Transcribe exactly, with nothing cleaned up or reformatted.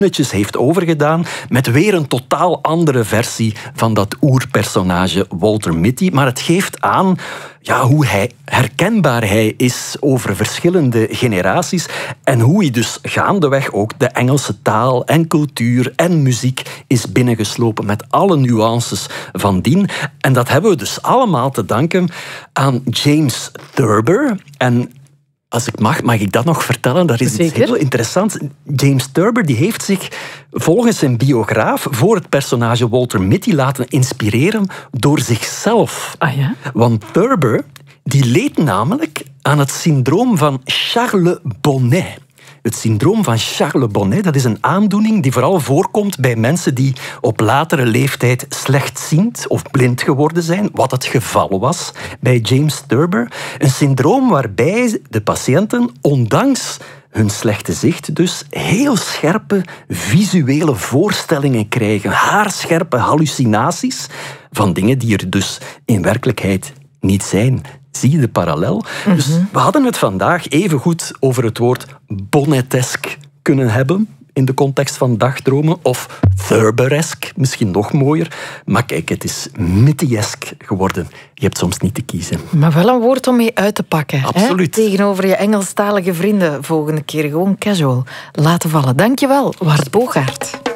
netjes heeft overgedaan met weer een totaal andere versie van dat oerpersonage Walter Mitty. Maar het geeft aan ja, hoe hij herkenbaar hij is over verschillende generaties en hoe hij dus gaandeweg ook de Engelse taal en cultuur en muziek is binnengeslopen met alle nuances van dien. En dat hebben we dus allemaal te danken aan James Thurber. En als ik mag, mag ik dat nog vertellen? Dat is iets heel interessants. James Thurber die heeft zich volgens zijn biograaf voor het personage Walter Mitty laten inspireren door zichzelf. Ah ja? Want Thurber die leed namelijk aan het syndroom van Charles Bonnet. Het syndroom van Charles Bonnet, dat is een aandoening die vooral voorkomt bij mensen die op latere leeftijd slechtziend of blind geworden zijn, wat het geval was bij James Thurber. Een syndroom waarbij de patiënten, ondanks hun slechte zicht dus, heel scherpe visuele voorstellingen krijgen, haarscherpe hallucinaties van dingen die er dus in werkelijkheid niet zijn. Zie je de parallel? Mm-hmm. Dus we hadden het vandaag even goed over het woord bonnetesk kunnen hebben in de context van dagdromen, of Thurberesk, misschien nog mooier. Maar kijk, het is Mitty-esk geworden. Je hebt soms niet te kiezen. Maar wel een woord om mee uit te pakken. Absoluut. Hè? Tegenover je Engelstalige vrienden volgende keer gewoon casual laten vallen. Dankjewel, Wart Boogaert.